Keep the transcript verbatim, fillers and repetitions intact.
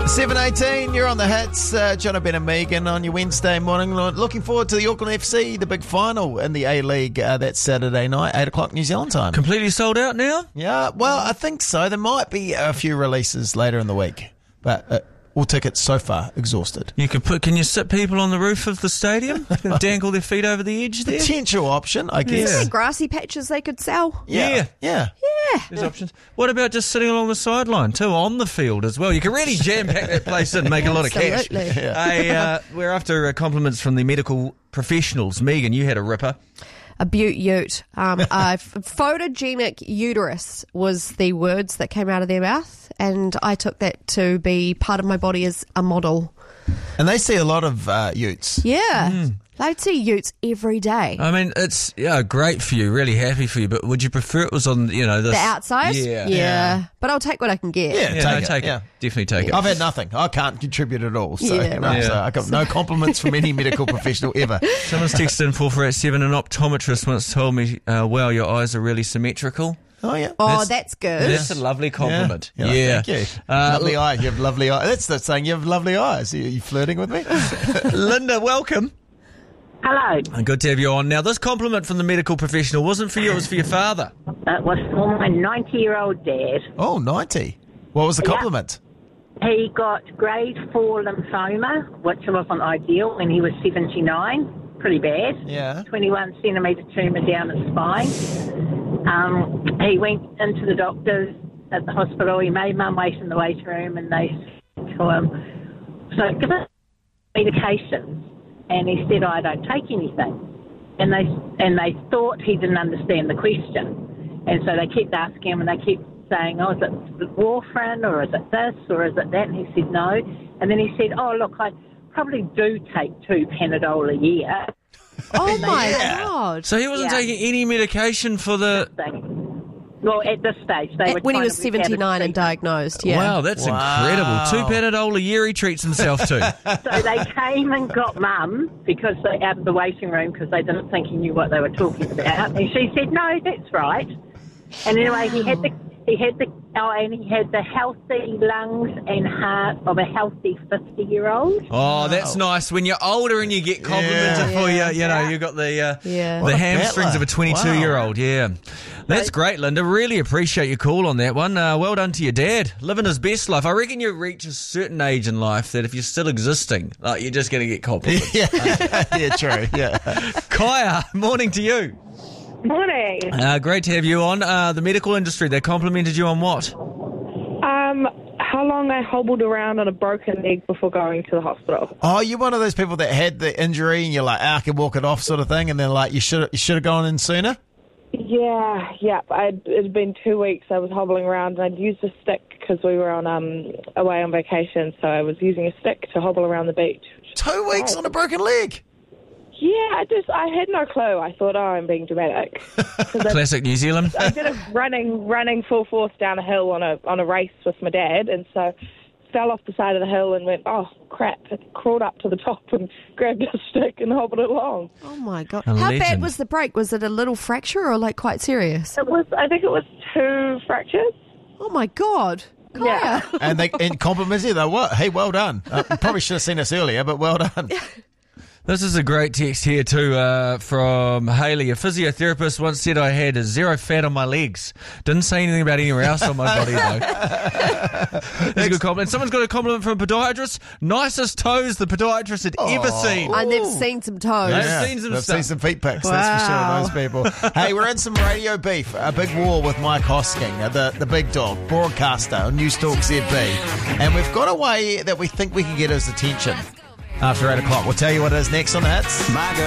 seven eighteen, you're on the hits. Uh, John Ben and Megan on your Wednesday morning. Looking forward to the Auckland F C, the big final in the A-League. Uh, that's Saturday night, eight o'clock New Zealand time. Completely sold out now? Yeah, well, I think so. There might be a few releases later in the week, but uh, all tickets so far exhausted. You can put. Can you sit people on the roof of the stadium and dangle their feet over the edge there? Potential option, I guess. Isn't there grassy patches they could sell? Yeah. Yeah. Yeah. Yeah. There's options. What about just sitting along the sideline too, on the field as well? You can really jam-pack that place in and make a lot of cash. Absolutely. Hey, uh, we're after uh, compliments from the medical professionals. Megan, you had a ripper. A beaut ute. Um, a photogenic uterus was the words that came out of their mouth, and I took that to be part of my body as a model. And they see a lot of uh, utes. Yeah. Mm. They'd see utes every day. I mean, it's yeah, great for you, really happy for you, but would you prefer it was on, you know, this, The outside? Yeah. Yeah. Yeah. But I'll take what I can get. Yeah, Yeah, take, no, it. take it. Yeah. Definitely take it. I've had nothing. I can't contribute at all. So, Yeah, no, right. so I got no compliments from any medical professional ever. Someone's texted in four four eight seven, an optometrist once told me, uh, wow, your eyes are really symmetrical. Oh, yeah. Oh, That's- that's, good. That's a lovely compliment. Yeah. Yeah. Yeah, thank you. Uh, lovely eye. You have lovely eyes. That's the saying. You have lovely eyes. Are you flirting with me? Linda, welcome. Hello. And good to have you on. Now, this compliment from the medical professional wasn't for you, it was for your father. It was for my ninety-year-old dad. Oh, ninety. What was the Yeah. compliment? He got grade four lymphoma, which wasn't ideal when he was seventy-nine. Pretty bad. Yeah. twenty-one centimetre tumour down his spine. Um, he went into the doctors at the hospital. He made mum wait in the waiting room, and they said to him, so give us medication. And he said, I don't take anything. And they and they thought he didn't understand the question. And so they kept asking him, and they kept saying, oh, is it warfarin, or is it this, or is it that? And he said, no. And then he said, oh, look, I probably do take two Panadol a year. Oh, my Yeah. God. So he wasn't Yeah. taking any medication for the... Thing. Well, at this stage, they were When he trying was to work out a seventy-nine and treatment. diagnosed, yeah. Wow, that's Wow. incredible. Two Panadol a year he treats himself to. So they came and got mum because they out of the waiting room because they didn't think he knew what they were talking about. And she said, no, that's right. And anyway, he had the he had the oh, and he had the healthy lungs and heart of a healthy fifty-year-old. Oh, that's nice. When you're older and you get complimented Yeah. for Yeah. you, you know, you've got the uh, Yeah. the What a hamstrings battler. of a twenty-two-year-old. Yeah. That's great, Linda. Really appreciate your call on that one. Uh, well done to your dad. Living his best life. I reckon you reach a certain age in life that if you're still existing, like, you're just going to get compliments. yeah. yeah, true. Yeah. Kaya, morning to you. Morning. Uh, great to have you on. Uh, the medical industry, they complimented you on what? Um, how long I hobbled around on a broken leg before going to the hospital. Oh, you're one of those people that had the injury and you're like, ah, I can walk it off sort of thing. And then like, you should you should have gone in sooner. Yeah, yeah. I'd, it had been two weeks I was hobbling around, and I'd used a stick because we were on um away on vacation, so I was using a stick to hobble around the beach. Two weeks on a broken leg. Yeah, I just, I had no clue. I thought, oh, I'm being dramatic. 'Cause I, Classic New Zealand. I did a running, running full force down a hill on a on a race with my dad, and so fell off the side of the hill and went, oh, crap. I crawled up to the top and grabbed a stick and hobbled it along. Oh, my God. A How bad legend. was the break? Was it a little fracture or, like, quite serious? It was, I think it was two fractures. Oh, my God. Yeah. Kaya. And they and compliments you though. What? Hey, well done. Uh, probably should have seen us earlier, but well done. This is a great text here too uh, from Hayley. A physiotherapist once said I had a zero fat on my legs. Didn't say anything about anywhere else on my body though. That's a good compliment. Someone's got a compliment from a podiatrist. Nicest toes the podiatrist had ever seen. And they've seen some toes. Yeah. seen some I've stuff. seen some feet pics, Wow. that's for sure, those people. Hey, we're in some radio beef, a big war with Mike Hosking, uh, the, the big dog, broadcaster on News Talk Z B. And we've got a way that we think we can get his attention after eight o'clock. We'll tell you what it is next on the Hits. My girl